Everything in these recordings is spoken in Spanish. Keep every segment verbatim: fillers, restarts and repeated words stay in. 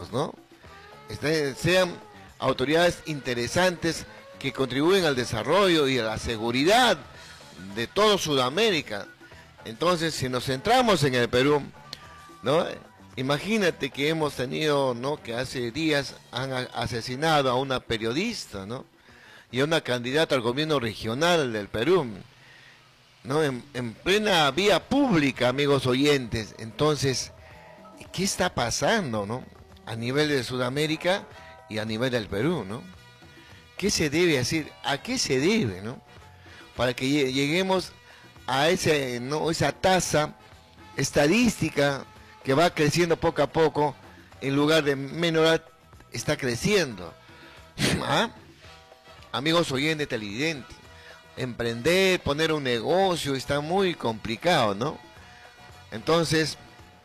políticos, ¿no? Este, sean autoridades interesantes que contribuyen al desarrollo y a la seguridad de todo Sudamérica. Entonces, si nos centramos en el Perú, ¿no? Imagínate que hemos tenido, ¿no? Que hace días han asesinado a una periodista, ¿no? Y a una candidata al gobierno regional del Perú, ¿no? En, en plena vía pública, amigos oyentes. Entonces, ¿qué está pasando, no? A nivel de Sudamérica y a nivel del Perú, ¿no? ¿Qué se debe hacer? ¿A qué se debe, no? Para que lleguemos a ese, ¿no? esa tasa estadística que va creciendo poco a poco, en lugar de menorar, está creciendo. ¿Ah? Amigos oyentes, televidentes, emprender, poner un negocio, está muy complicado, ¿no? Entonces,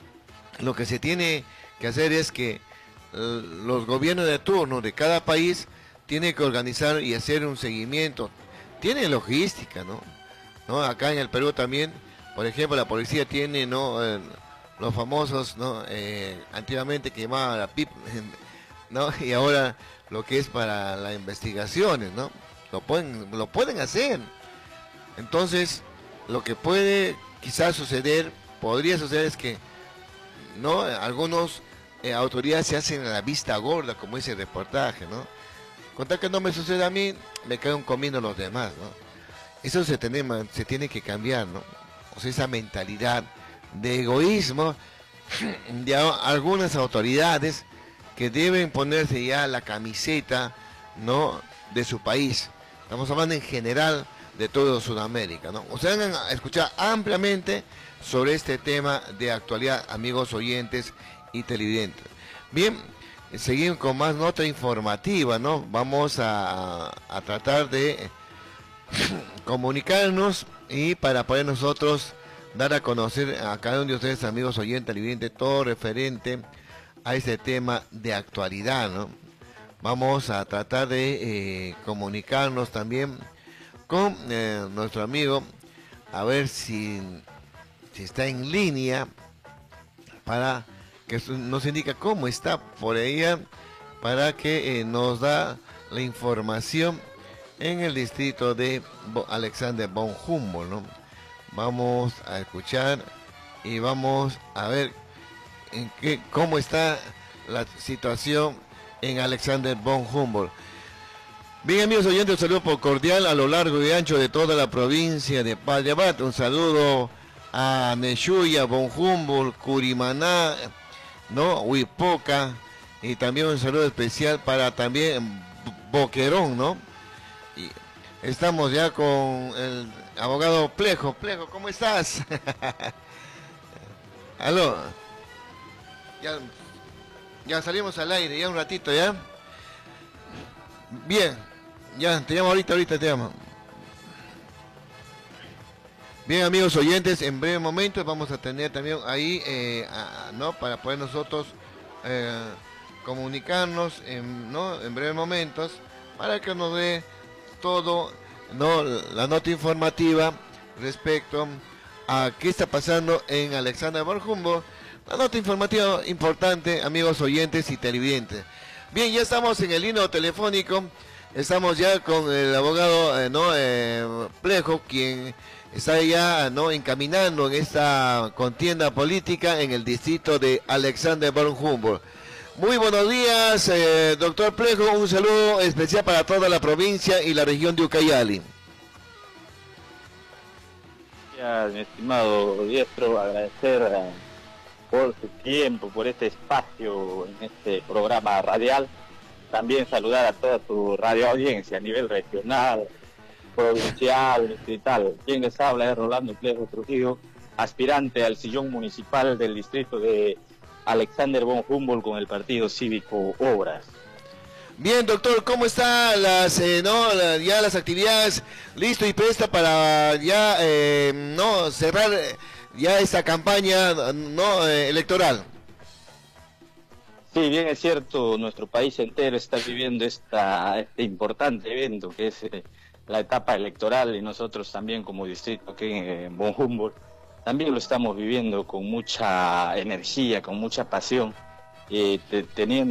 lo que se tiene que hacer es que eh, los gobiernos de turno de cada país tienen que organizar y hacer un seguimiento. Tiene logística, ¿no? ¿No? Acá en el Perú también, por ejemplo, la policía tiene, ¿no? Eh, los famosos, ¿no? Eh, antiguamente que llamaban la P I P, ¿no? Y ahora lo que es para las investigaciones, ¿no? Lo pueden, lo pueden hacer. Entonces, lo que puede quizás suceder, podría suceder es que, ¿no? Algunos eh, autoridades se hacen a la vista gorda, como dice el reportaje, ¿no? Contar que no me suceda a mí, me caen comiendo los demás, ¿no? Eso se tiene, se tiene que cambiar, ¿no? O sea, esa mentalidad de egoísmo de algunas autoridades que deben ponerse ya la camiseta, ¿no? De su país. Estamos hablando en general de todo Sudamérica, ¿no? O sea, van a escuchar ampliamente sobre este tema de actualidad, amigos oyentes y televidentes. Bien, seguimos con más nota informativa, ¿no? Vamos a, a tratar de comunicarnos y para poder nosotros dar a conocer a cada uno de ustedes, amigos oyentes, televidentes, todo referente a este tema de actualidad, ¿no? Vamos a tratar de eh, comunicarnos también con eh, nuestro amigo, a ver si, si está en línea, para que nos indique cómo está por ella, para que eh, nos da la información en el distrito de Alexander von Humboldt, ¿no? Vamos a escuchar y vamos a ver en qué, cómo está la situación en Alexander von Humboldt. Bien, amigos oyentes, un saludo cordial a lo largo y ancho de toda la provincia de Pallavat. Un saludo a Neshuya, von Humboldt, Curimaná, ¿no? Huipoca, y también un saludo especial para también Boquerón, ¿no? Y estamos ya con el abogado Plejo. Plejo, ¿cómo estás? Aló. Ya, ya salimos al aire, ya un ratito, ¿ya? Bien, ya, te llamo ahorita, ahorita te llamo. Bien, amigos oyentes, en breve momento vamos a tener también ahí, eh, a, ¿no? Para poder nosotros eh, comunicarnos, en, ¿no? En breves momentos, para que nos dé todo, ¿no? La nota informativa respecto a qué está pasando en Alexander von Humboldt. La nota informativa importante, amigos oyentes y televidentes. Bien, ya estamos en el hilo telefónico, estamos ya con el abogado eh, ¿no? eh, Plejo, quien está ya, ¿no? encaminando en esta contienda política en el distrito de Alexander von Humboldt. Muy buenos días, eh, doctor Plejo, un saludo especial para toda la provincia y la región de Ucayali. Gracias, mi estimado Diestro, agradecer a por su tiempo, por este espacio en este programa radial. También saludar a toda su radio audiencia a nivel regional, provincial, distrital. Quien les habla es Rolando Plejo Trujillo, aspirante al sillón municipal del distrito de Alexander von Humboldt con el Partido Cívico Obras. Bien, doctor, ¿cómo están las, eh, no, la, ya las actividades? Listo y presta para ya eh, no cerrar ya esta campaña no eh, electoral. Sí, bien es cierto, nuestro país entero está viviendo esta, este importante evento que es eh, la etapa electoral, y nosotros también como distrito aquí en von Humboldt también lo estamos viviendo con mucha energía, con mucha pasión, eh, te, teniendo